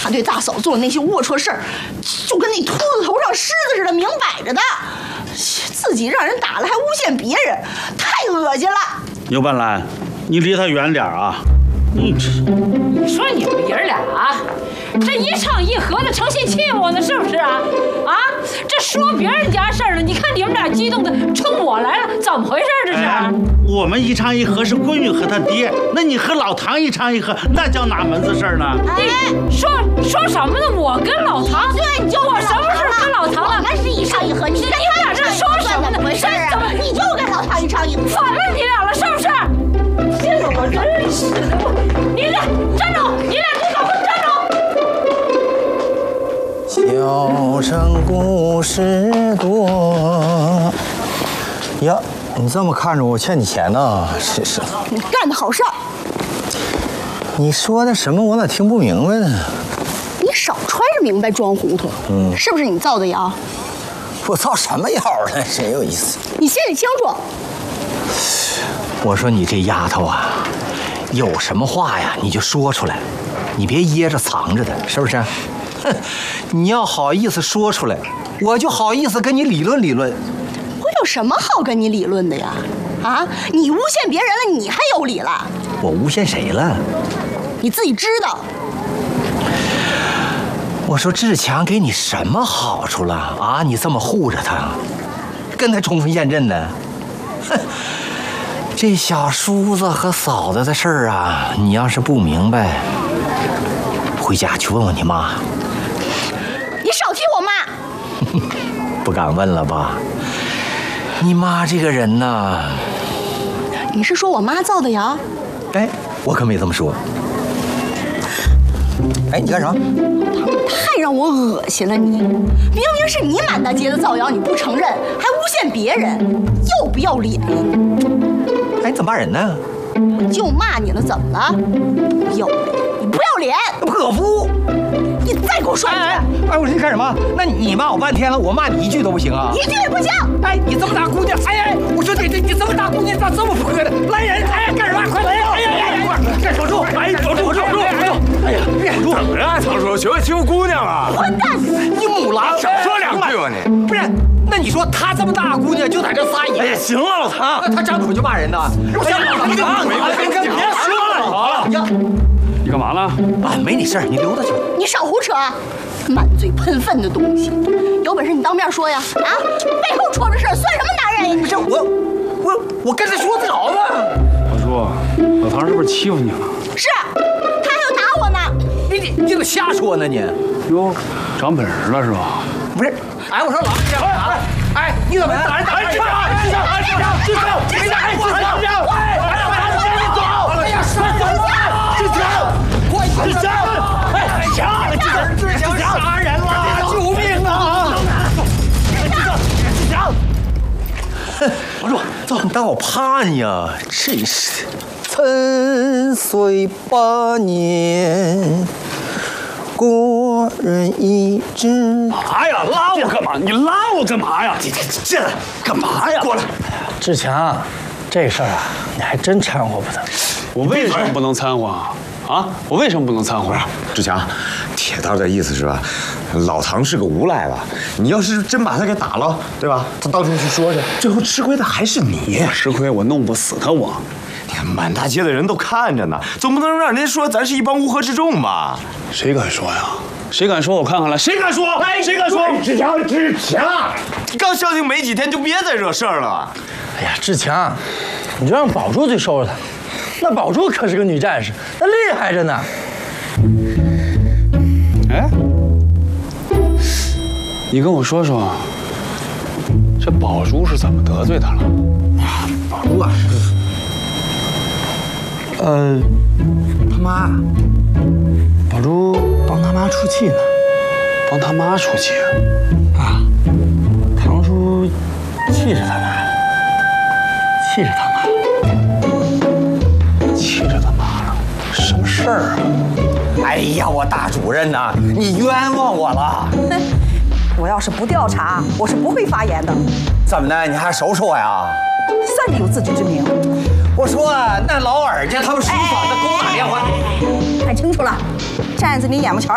他对大嫂做的那些龌龊事儿，就跟那秃子头上虱子似的，明摆着的。自己让人打了还诬陷别人，太恶心了。 牛半兰，你离他远点啊！你说你们爷俩啊，这一唱一和的，成心气我呢，是不是啊？啊，这说别人家事儿了，你看你们俩激动的冲我来了，怎么回事这是？ 我们一唱一和是闺女和他爹，那你和老唐一唱一和，那叫哪门子事儿呢？ 你说什么呢？我跟老唐， 对，你就我什么时候跟老唐了？ 那是一唱一和，你们俩这说什么呢？ 回事啊？你就跟老唐一唱一和， 反了你俩了，是不是？这我真是的，你俩站住！你俩给我站住！ 小城故事多呀，你这么看着我，欠你钱呢？是。 你干的好事儿。 你说的什么？我咋听不明白呢？ 你少揣着明白装糊涂，是不是你造的谣？ 我造什么谣了？真有意思。 你心里清楚。 我说你这丫头啊，有什么话呀你就说出来，你别掖着藏着的，是不是？哼，你要好意思说出来，我就好意思跟你理论理论。 我有什么好跟你理论的呀？啊，你诬陷别人了，你还有理了？ 我诬陷谁了？ 你自己知道。 我说志强给你什么好处了啊？你这么护着他，跟他冲锋陷阵的，哼！这小叔子和嫂子的事儿啊，你要是不明白，回家去问问你妈。 你少提我妈。 不敢问了吧？你妈这个人呐…… 你是说我妈造的谣？ 哎，我可没这么说。哎，你干啥？ 太让我恶心了你！明明是你满大街的造谣，你不承认，还诬陷别人，要不要脸？ 哎，你怎么骂人呢？ 我就骂你了，怎么了？不要脸！你不要脸！ 泼妇！ 你再给我说一句！ 哎，我说你干什么？那你骂我半天了，我骂你一句都不行啊？ 一句也不行！ 哎，你这么大姑娘，哎，我说你这么大姑娘咋这么不客的？来人！哎，干什么？快来！哎，守住！哎，守住！哎呀， 怎么了，曹叔？求姑娘啊！ 混蛋！ 你母狼！ 少说两句吧你！ 不是，那你说她这么大姑娘就在这撒野？ 哎呀，行了，老唐， 那她张口就骂人呢？ 别说了，好了。你干嘛了？ 啊，没你事儿，你溜达去。 你少胡扯！满嘴喷粪的东西，有本事你当面说呀！啊，背后戳着事儿算什么男人呀？ 不是我跟他说早了。 老朱，老唐是不是欺负你了？ 是，他还要打我呢。 你怎么瞎说呢你？ 哟，长本事了是吧？ 不是，哎，我说老二，哎，你怎么打人？志强，你走！杀人了！救命啊！志强，老朱，走，你当我怕你呀？真是的。沉睡8年，国人一知。 哎呀，拉我干嘛？你拉我干嘛呀？这干嘛呀？过来， 志强，这事儿啊，你还真掺和不得。 我为什么不能掺和啊？啊，我为什么不能掺和？ 志强，铁蛋的意思是吧？老唐是个无赖吧？你要是真把他给打了，对吧？他到处去说去，最后吃亏的还是你。 吃亏我弄不死他我。 你看满大街的人都看着呢，总不能让人家说咱是一帮乌合之众吧？ 谁敢说呀？谁敢说？我看看来，谁敢说？谁敢说？ 志强，刚消停没几天就别再惹事儿了。 哎呀，志强，你就让宝珠去收拾他。那宝珠可是个女战士，那厉害着呢。 哎，你跟我说说，这宝珠是怎么得罪他了？ 宝珠啊，他妈， 宝珠帮他妈出气呢。 帮他妈出气啊？堂叔气着他妈，气着他妈。 气着他妈了，什么事儿啊？ 哎呀，我大主任呐，你冤枉我了！ 我要是不调查，我是不会发言的。 怎么的？你还收拾我呀？ 算你有自知之明。 我说那老尔家他们书房的给我打电话， 看清楚了，站在你眼巴前